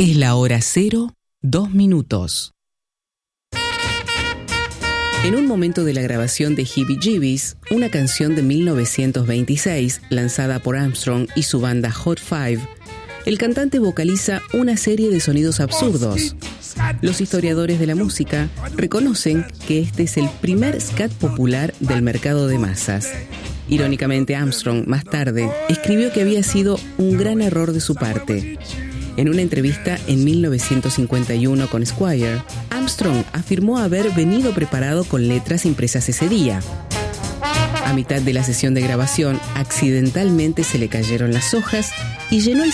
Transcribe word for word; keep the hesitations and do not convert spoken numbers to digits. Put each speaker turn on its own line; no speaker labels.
Es la hora cero, dos minutos. En un momento de la grabación de Heebie Jeebies, una canción de mil novecientos veintiséis, lanzada por Armstrong y su banda Hot Five, el cantante vocaliza una serie de sonidos absurdos. Los historiadores de la música reconocen que este es el primer scat popular del mercado de masas. Irónicamente, Armstrong, más tarde, escribió que había sido un gran error de su parte. En una entrevista en mil novecientos cincuenta y uno con Esquire, Armstrong afirmó haber venido preparado con letras impresas ese día. A mitad de la sesión de grabación, accidentalmente se le cayeron las hojas y llenó el